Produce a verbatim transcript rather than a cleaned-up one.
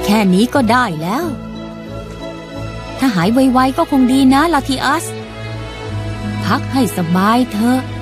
แค่นี้ก็ได้แล้วถ้าหายไวๆก็คงดีนะลาทิอัสพักให้สบายเถอะ